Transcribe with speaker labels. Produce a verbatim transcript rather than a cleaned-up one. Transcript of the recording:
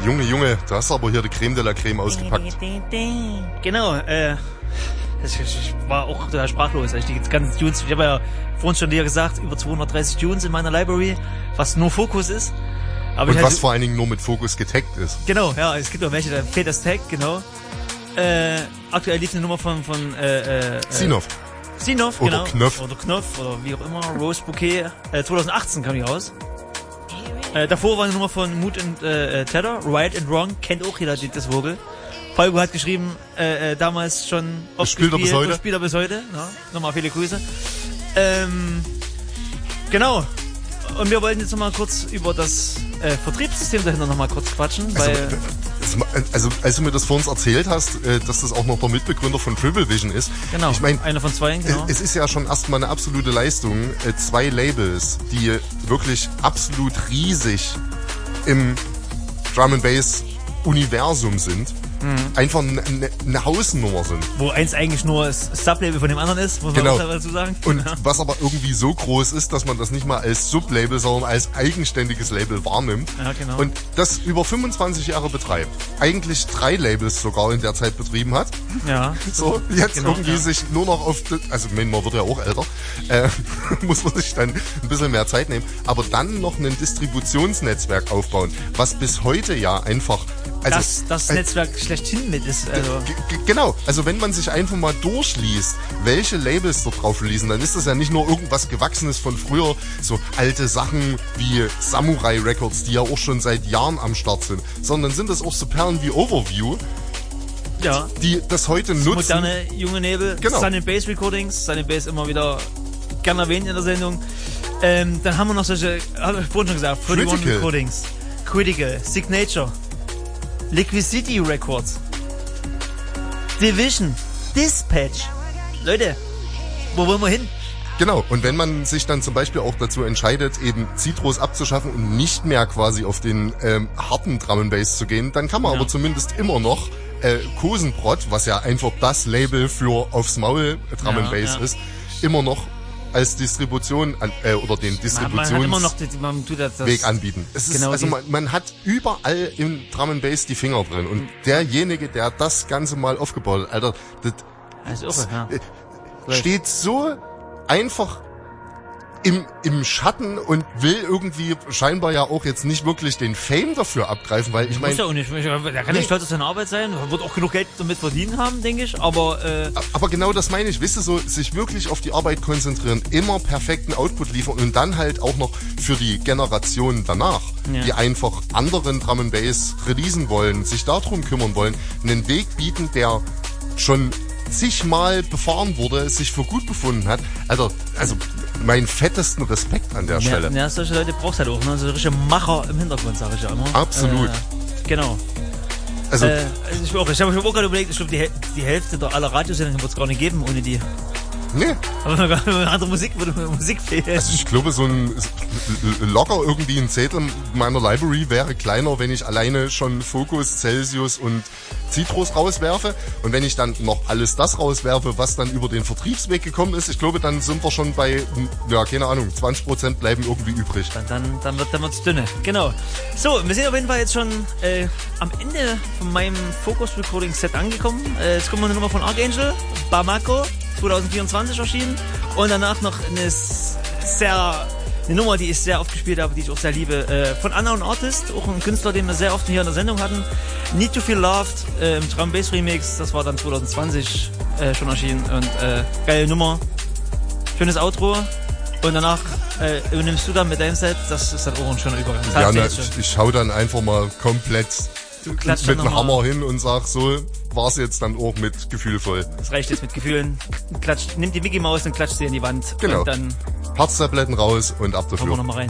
Speaker 1: Junge, Junge, da hast du aber hier die Creme de la Creme ausgepackt.
Speaker 2: Genau, äh, ich, ich war auch total sprachlos, als ich die ganzen Tunes, ich habe ja vorhin schon dir gesagt, über zweihundertdreißig Tunes in meiner Library, was nur Fokus ist. Aber
Speaker 1: und
Speaker 2: ich
Speaker 1: was
Speaker 2: halt,
Speaker 1: vor allen Dingen nur mit Fokus getaggt ist.
Speaker 2: Genau, ja, es gibt auch welche, da fehlt das Tag, genau. Äh, aktuell lief eine Nummer von, von, äh, äh,
Speaker 1: Sinov.
Speaker 2: Sinov,
Speaker 1: oder
Speaker 2: genau.
Speaker 1: Knopf.
Speaker 2: Oder Knopf, oder wie auch immer, Rose Bouquet, äh, zwanzig achtzehn kam die raus. Äh, davor war eine Nummer von Mood and äh, Tether, Right and Wrong, kennt auch jeder das Vogel. Falco hat geschrieben, äh, äh, damals schon oft
Speaker 1: spielt er bis heute.
Speaker 2: Spielt er bis heute. Ja, nochmal viele Grüße. Ähm, genau. Und wir wollten jetzt nochmal kurz über das äh, Vertriebssystem dahinter nochmal kurz quatschen,
Speaker 1: Also,
Speaker 2: weil...
Speaker 1: also, als du mir das vor uns erzählt hast, äh, dass das auch noch der Mitbegründer von Triple Vision ist.
Speaker 2: Genau,
Speaker 1: ich mein,
Speaker 2: einer von zwei, genau.
Speaker 1: Es ist ja schon erstmal eine absolute Leistung, äh, zwei Labels, die wirklich absolut riesig im Drum and Bass Universum sind, mhm. einfach eine, eine, eine Hausnummer sind.
Speaker 2: Wo eins eigentlich nur das Sublabel von dem anderen ist, muss man
Speaker 1: genau.
Speaker 2: auch dazu sagen.
Speaker 1: Und
Speaker 2: ja.
Speaker 1: was aber irgendwie so groß ist, dass man das nicht mal als Sublabel, sondern als eigenständiges Label wahrnimmt.
Speaker 2: Ja, genau.
Speaker 1: Und das über fünfundzwanzig Jahre betreibt. Eigentlich drei Labels sogar in der Zeit betrieben hat.
Speaker 2: Ja.
Speaker 1: So, jetzt
Speaker 2: genau,
Speaker 1: irgendwie
Speaker 2: ja.
Speaker 1: sich nur noch auf, also man wird ja auch älter, äh, muss man sich dann ein bisschen mehr Zeit nehmen, aber dann noch ein Distributionsnetzwerk aufbauen, was bis heute ja einfach Also,
Speaker 2: das das
Speaker 1: äh,
Speaker 2: Netzwerk schlechthin mit ist. Also.
Speaker 1: G- genau, also wenn man sich einfach mal durchliest, welche Labels dort drauf releasen, dann ist das ja nicht nur irgendwas Gewachsenes von früher, so alte Sachen wie Samurai Records, die ja auch schon seit Jahren am Start sind, sondern sind das auch so Perlen wie Overview,
Speaker 2: ja.
Speaker 1: die das heute nutzen.
Speaker 2: Moderne, junge Nebel,
Speaker 1: Genau.
Speaker 2: Sun and Bass Recordings, Sun and Bass immer wieder gerne erwähnt in der Sendung. Ähm, dann haben wir noch solche, habe ich vorhin schon gesagt, einundvierzig
Speaker 1: Critical.
Speaker 2: Recordings, Critical, Signature, Liquid City Records, Division, Dispatch. Leute, wo wollen wir hin?
Speaker 1: Genau, und wenn man sich dann zum Beispiel auch dazu entscheidet, eben Citrus abzuschaffen und nicht mehr quasi auf den ähm, harten Drum and Bass zu gehen, dann kann man
Speaker 2: Ja.
Speaker 1: aber zumindest immer noch äh, Kosenbrot, was ja einfach das Label für aufs Maul Drum and
Speaker 2: Ja,
Speaker 1: Bass
Speaker 2: ja.
Speaker 1: ist, immer noch als Distribution an, äh, oder den
Speaker 2: Man, man hat immer noch,
Speaker 1: Distributionsweg
Speaker 2: die- man tut das, das
Speaker 1: anbieten. Es ist,
Speaker 2: genau
Speaker 1: also
Speaker 2: die-
Speaker 1: man, man hat überall im Drum and Bass die Finger drin und derjenige, der das Ganze mal aufgebaut hat, Alter, das
Speaker 2: das ist irre, ja.
Speaker 1: äh, steht so einfach im, im Schatten und will irgendwie scheinbar ja auch jetzt nicht wirklich den Fame dafür abgreifen, weil ich
Speaker 2: Muss
Speaker 1: meine,
Speaker 2: ja auch nicht, der kann ja
Speaker 1: Nee.
Speaker 2: stolz auf seine Arbeit sein, wird auch genug Geld damit verdienen haben, denke ich, aber äh,
Speaker 1: aber genau das meine ich, wisst ihr, so sich wirklich auf die Arbeit konzentrieren, immer perfekten Output liefern und dann halt auch noch für die Generation danach,
Speaker 2: Ja.
Speaker 1: die einfach anderen Drum and Bass releasen wollen, sich darum kümmern wollen, einen Weg bieten, der schon zigmal befahren wurde, sich für gut befunden hat. Also, also meinen fettesten Respekt an der
Speaker 2: ja,
Speaker 1: Stelle.
Speaker 2: ja, solche Leute brauchst halt auch, ne? So richtige Macher im Hintergrund, sage ich ja immer.
Speaker 1: Absolut.
Speaker 2: Äh, genau.
Speaker 1: Also,
Speaker 2: Äh, ich habe ich hab auch gerade überlegt, ich glaube, die, Häl- die Hälfte der aller Radiosendungen wird es gar nicht geben ohne die.
Speaker 1: nee.
Speaker 2: Aber wenn man andere Musik würde Musik fehlen.
Speaker 1: Also ich glaube, so ein locker irgendwie ein Zettel meiner Library wäre kleiner, wenn ich alleine schon Focus, Celsius und Citrus rauswerfe. Und wenn ich dann noch alles das rauswerfe, was dann über den Vertriebsweg gekommen ist, ich glaube, dann sind wir schon bei, ja, keine Ahnung, zwanzig Prozent bleiben irgendwie übrig.
Speaker 2: Dann, dann, dann wird dann wird's dünne. Genau. So, wir sind auf jeden Fall jetzt schon äh, am Ende von meinem Focus Recording Set angekommen. Äh, jetzt kommt noch eine Nummer von Archangel, Bamako, zwanzig vierundzwanzig erschienen. Und danach noch eine s- sehr, eine Nummer, die ich sehr oft gespielt habe, die ich auch sehr liebe, äh, von Unknown Artist, auch ein Künstler, den wir sehr oft hier in der Sendung hatten. Need to Feel Loved äh, im Drum Bass Remix, das war dann zwanzig zwanzig äh, schon erschienen. Und äh, geile Nummer, schönes Outro. Und danach äh, übernimmst du dann mit deinem Set, das ist dann auch ein schöner Übergang. Das
Speaker 1: Ja,
Speaker 2: hast du
Speaker 1: ne,
Speaker 2: jetzt schon.
Speaker 1: ich, ich schau dann einfach mal komplett
Speaker 2: Du klatscht
Speaker 1: mit
Speaker 2: dann
Speaker 1: dem
Speaker 2: noch mal.
Speaker 1: Hammer hin und sag, so war's jetzt dann auch mit gefühlvoll.
Speaker 2: Das reicht jetzt mit Gefühlen. Klatscht, nimm die Mickey Maus und klatscht sie in die Wand.
Speaker 1: Genau.
Speaker 2: Und dann
Speaker 1: Herztabletten raus und ab
Speaker 2: kommen wir
Speaker 1: dafür.
Speaker 2: nochmal rein.